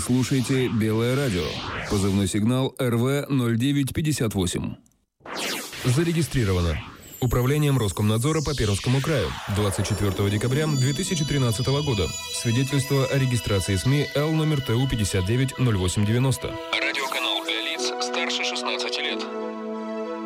слушаете «Белое радио». Позывной сигнал РВ-0958. Зарегистрировано Управлением Роскомнадзора по Пермскому краю 24 декабря 2013 года. Свидетельство о регистрации СМИ Л номер ТУ 590890.